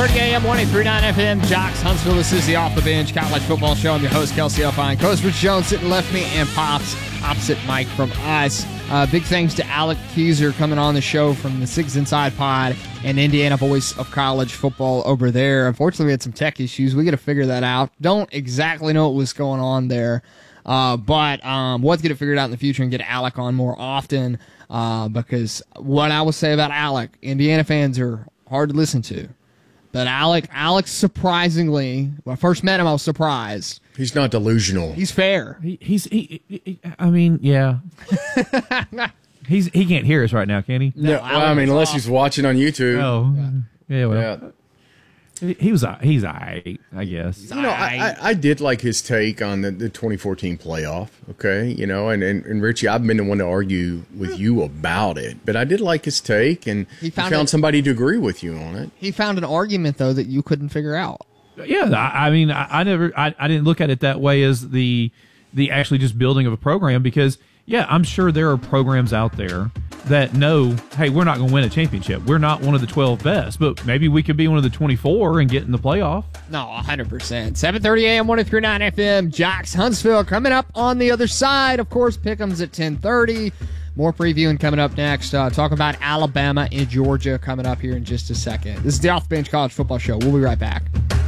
7:30 a.m., 103.9 FM, Jocks, Huntsville. This is the Off the Bench College Football Show. I'm your host, Kelsey Alpine. Coach Rich Jones sitting left me, and Pops opposite Mike from us. Big thanks to Alec Keyser coming on the show from the Six Inside Pod and Indiana Voice of College Football over there. Unfortunately, we had some tech issues. We got to figure that out. Don't exactly know what was going on there, but we'll get it figured out in the future and get Alec on more often, because what I will say about Alec, Indiana fans are hard to listen to. But Alex surprisingly, when I first met him, I was surprised. He's not delusional. He's fair. I mean, yeah. He can't hear us right now, can he? No, well, I mean, unless he's watching on YouTube. Oh, yeah. Well, Yeah. he's all right, I guess. You know, I did like his take on the 2014 playoff, okay? You know, and Richie, I've been the one to argue with you about it, but I did like his take, and he found somebody to agree with you on it. He found an argument, though, that you couldn't figure out. Yeah, I mean, I didn't look at it that way as the actually just building of a program, because, yeah, I'm sure there are programs out there that know, hey, we're not going to win a championship. We're not one of the 12 best, but maybe we could be one of the 24 and get in the playoff. No, 100%. 7:30 a.m., 103.9 FM, Jocks, Huntsville. Coming up on the other side, of course, Pick'em's at 10:30. More previewing coming up next. Talking about Alabama and Georgia coming up here in just a second. This is the Off the Bench College Football Show. We'll be right back.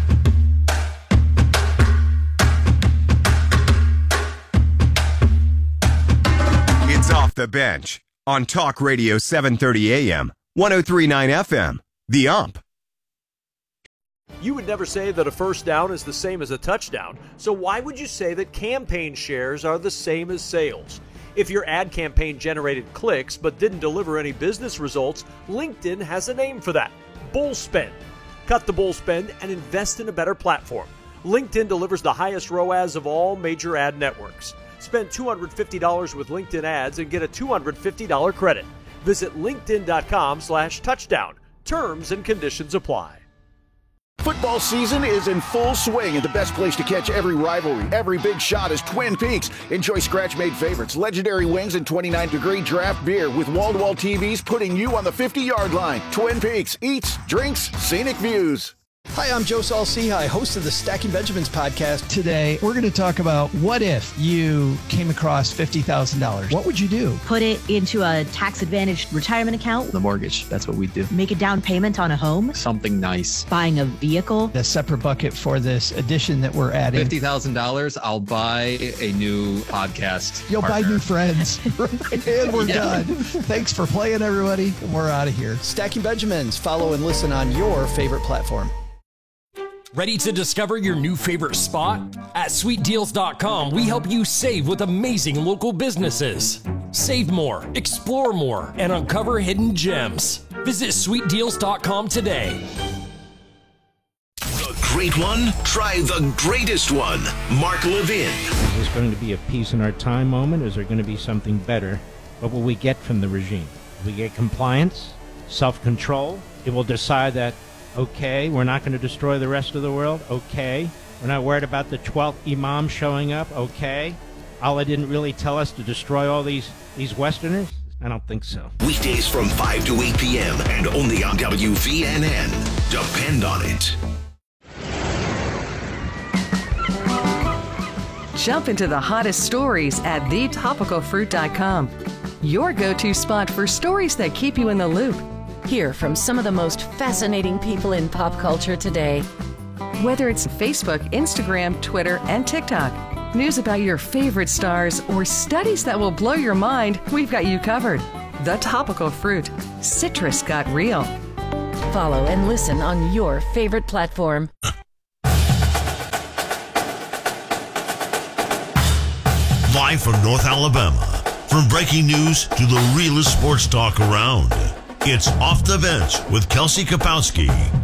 It's Off the Bench on Talk Radio 730 AM, 103.9 FM, The Ump. You would never say that a first down is the same as a touchdown, so why would you say that campaign shares are the same as sales? If your ad campaign generated clicks but didn't deliver any business results, LinkedIn has a name for that: bull spend. Cut the bull spend and invest in a better platform. LinkedIn delivers the highest ROAS of all major ad networks. Spend $250 with LinkedIn ads and get a $250 credit. Visit linkedin.com/touchdown. Terms and conditions apply. Football season is in full swing, and the best place to catch every rivalry, every big shot is Twin Peaks. Enjoy scratch-made favorites, legendary wings, and 29-degree draft beer with wall-to-wall TVs putting you on the 50-yard line. Twin Peaks, eats, drinks, scenic views. Hi, I'm Joe Saul-Sehy, host of the Stacking Benjamins podcast. Today, we're going to talk about what if you came across $50,000. What would you do? Put it into a tax-advantaged retirement account. The mortgage, that's what we do. Make a down payment on a home. Something nice. Buying a vehicle. A separate bucket for this addition that we're adding. $50,000, I'll buy a new podcast You'll partner. buy new friends. And we're done. Thanks for playing, everybody. We're out of here. Stacking Benjamins. Follow and listen on your favorite platform. Ready to discover your new favorite spot? At SweetDeals.com, we help you save with amazing local businesses. Save more, explore more, and uncover hidden gems. Visit SweetDeals.com today. The great one? Try the greatest one. Mark Levin. Is this going to be a peace in our time moment, or is there going to be something better? What will we get from the regime? We get compliance, self-control. It will decide that, okay, we're not going to destroy the rest of the world. Okay. We're not worried about the 12th imam showing up. Okay. Allah didn't really tell us to destroy all these Westerners? I don't think so. Weekdays from 5 to 8 p.m. and only on WVNN. Depend on it. Jump into the hottest stories at thetopicalfruit.com. Your go-to spot for stories that keep you in the loop. Hear from some of the most fascinating people in pop culture today. Whether it's Facebook, Instagram, Twitter, and TikTok, news about your favorite stars, or studies that will blow your mind, we've got you covered. The Topical Fruit. Citrus got real. Follow and listen on your favorite platform. Live from North Alabama, from breaking news to the realest sports talk around. It's Off the Bench with Kelsey Kapowski